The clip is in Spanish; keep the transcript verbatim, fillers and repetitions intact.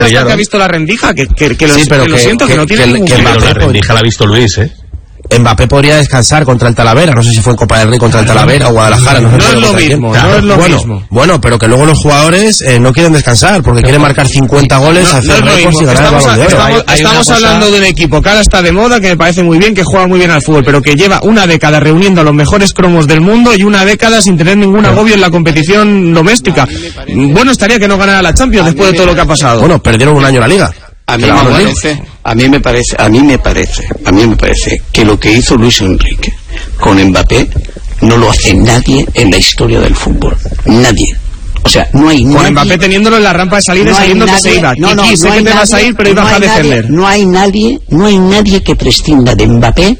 que ha visto la rendija, que, que, que, lo, sí, pero que, que lo siento, que, que no tiene que, ningún... que Pero la rendija la ha visto Luis, ¿eh? Mbappé podría descansar contra el Talavera, no sé si fue en Copa del Rey contra el Talavera o Guadalajara. No, no, sé es lo mismo, claro. no es lo bueno, mismo. Bueno, pero que luego los jugadores eh, no quieren descansar porque quieren marcar cincuenta goles, no, hacer no récords y ganar estamos, el Balón de Oro. estamos, Hay, hay estamos cosa... hablando de un equipo que ahora está de moda, que me parece muy bien, que juega muy bien al fútbol, pero que lleva una década reuniendo a los mejores cromos del mundo y una década sin tener ningún agobio en la competición doméstica. Bueno, estaría que no ganara la Champions después de todo lo que ha pasado. Bueno, perdieron un año la Liga. A mí, me parece, a mí me parece, a mí me parece, a mí me parece que lo que hizo Luis Enrique con Mbappé no lo hace nadie en la historia del fútbol. Nadie. O sea, no hay nadie... Con Mbappé teniéndolo en la rampa de salida y no sabiendo nadie, que se iba. No, no, Kiki, no sé que te nadie, vas a ir, pero no ibas a defender. Nadie, no hay nadie, no hay nadie que prescinda de Mbappé